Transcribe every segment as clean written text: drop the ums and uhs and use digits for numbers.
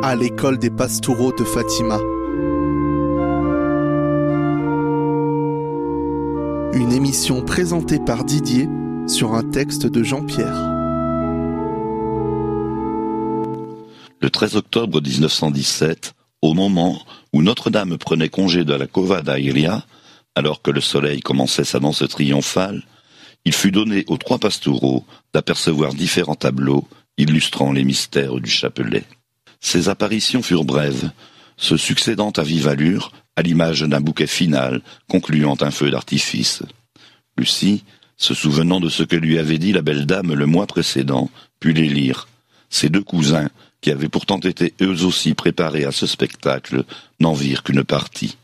à l'école des Pastoureaux de Fatima. Une émission présentée par Didier sur un texte de Jean-Pierre. Le 13 octobre 1917, au moment où Notre-Dame prenait congé de la Cova d'Airia, alors que le soleil commençait sa danse triomphale, il fut donné aux 3 pastoureaux d'apercevoir différents tableaux illustrant les mystères du chapelet. Ces apparitions furent brèves, se succédant à vive allure, à l'image d'un bouquet final concluant un feu d'artifice. Lucie, se souvenant de ce que lui avait dit la belle dame le mois précédent, put les lire. Ses 2 cousins, qui avaient pourtant été eux aussi préparés à ce spectacle, n'en virent qu'une partie.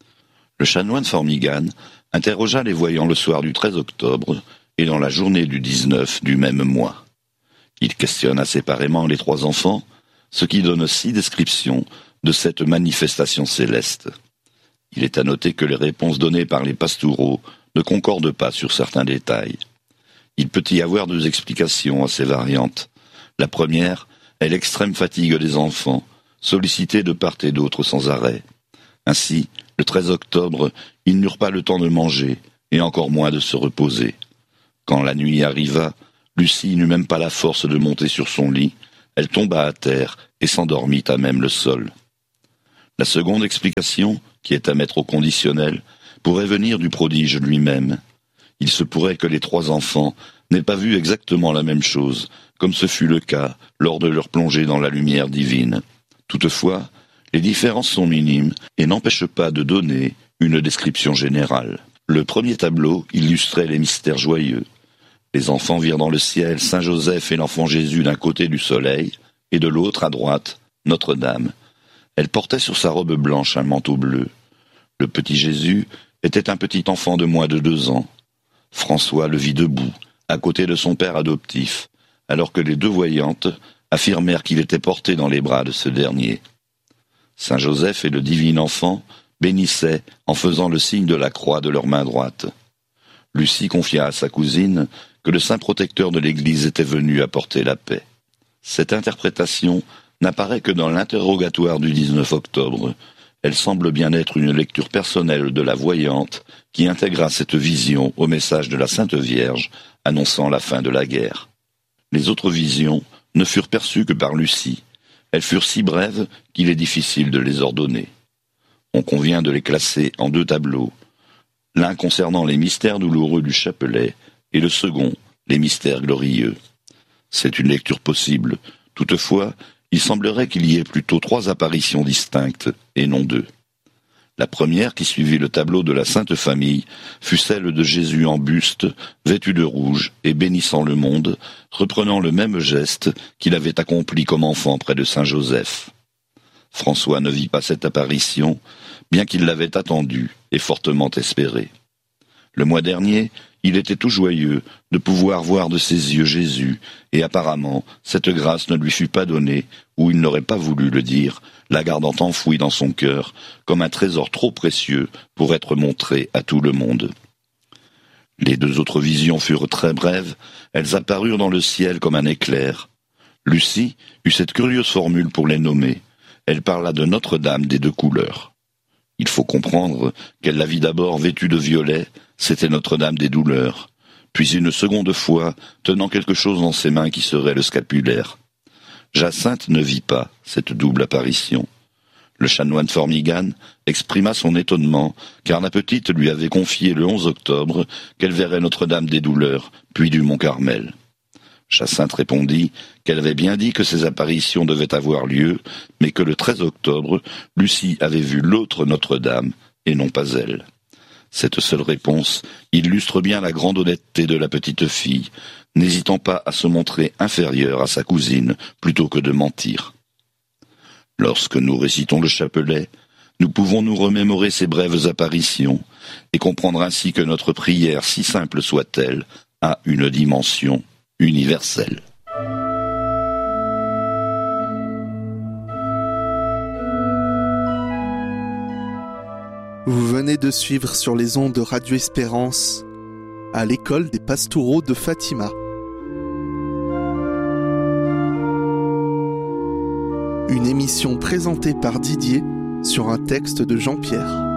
Le chanoine Formigane interrogea les voyants le soir du 13 octobre et dans la journée du 19 du même mois. Il questionna séparément les 3 enfants, ce qui donne 6 descriptions de cette manifestation céleste. Il est à noter que les réponses données par les pastoureaux ne concordent pas sur certains détails. Il peut y avoir 2 explications à ces variantes. La première est l'extrême fatigue des enfants, sollicités de part et d'autre sans arrêt. Ainsi, le 13 octobre, ils n'eurent pas le temps de manger, et encore moins de se reposer. Quand la nuit arriva, Lucie n'eut même pas la force de monter sur son lit, elle tomba à terre et s'endormit à même le sol. La seconde explication, qui est à mettre au conditionnel, pourrait venir du prodige lui-même. Il se pourrait que les 3 enfants n'aient pas vu exactement la même chose, comme ce fut le cas lors de leur plongée dans la lumière divine. Toutefois, les différences sont minimes et n'empêchent pas de donner une description générale. Le premier tableau illustrait les mystères joyeux. Les enfants virent dans le ciel Saint Joseph et l'enfant Jésus d'un côté du soleil, et de l'autre, à droite, Notre-Dame. Elle portait sur sa robe blanche un manteau bleu. Le petit Jésus était un petit enfant de moins de 2 ans. François le vit debout, à côté de son père adoptif, alors que les 2 voyantes affirmèrent qu'il était porté dans les bras de ce dernier. Saint Joseph et le divin enfant bénissaient en faisant le signe de la croix de leur main droite. Lucie confia à sa cousine que le saint protecteur de l'Église était venu apporter la paix. Cette interprétation n'apparaît que dans l'interrogatoire du 19 octobre. Elle semble bien être une lecture personnelle de la voyante qui intégra cette vision au message de la Sainte Vierge annonçant la fin de la guerre. Les autres visions ne furent perçues que par Lucie. Elles furent si brèves qu'il est difficile de les ordonner. On convient de les classer en 2 tableaux, l'un concernant les mystères douloureux du chapelet et le second, les mystères glorieux. C'est une lecture possible. Toutefois, il semblerait qu'il y ait plutôt 3 apparitions distinctes et non 2. La première, qui suivit le tableau de la Sainte Famille, fut celle de Jésus en buste, vêtu de rouge et bénissant le monde, reprenant le même geste qu'il avait accompli comme enfant près de Saint Joseph. François ne vit pas cette apparition, bien qu'il l'avait attendue et fortement espérée. Le mois dernier, il était tout joyeux de pouvoir voir de ses yeux Jésus, et apparemment, cette grâce ne lui fut pas donnée, ou il n'aurait pas voulu le dire, la gardant enfouie dans son cœur, comme un trésor trop précieux pour être montré à tout le monde. Les 2 autres visions furent très brèves, elles apparurent dans le ciel comme un éclair. Lucie eut cette curieuse formule pour les nommer. Elle parla de Notre-Dame des 2 couleurs. Il faut comprendre qu'elle la vit d'abord vêtue de violet, c'était Notre-Dame des douleurs, puis une seconde fois tenant quelque chose dans ses mains qui serait le scapulaire. Jacinthe ne vit pas cette double apparition. Le chanoine Formigane exprima son étonnement, car la petite lui avait confié le 11 octobre qu'elle verrait Notre-Dame des douleurs, puis du Mont-Carmel. Jacinthe répondit qu'elle avait bien dit que ces apparitions devaient avoir lieu, mais que le 13 octobre, Lucie avait vu l'autre Notre-Dame, et non pas elle. Cette seule réponse illustre bien la grande honnêteté de la petite fille, n'hésitant pas à se montrer inférieure à sa cousine plutôt que de mentir. Lorsque nous récitons le chapelet, nous pouvons nous remémorer ces brèves apparitions et comprendre ainsi que notre prière, si simple soit-elle, a une dimension universelle. Vous venez de suivre sur les ondes de Radio Espérance à l'école des Pastoureaux de Fatima. Une émission présentée par Didier sur un texte de Jean-Pierre.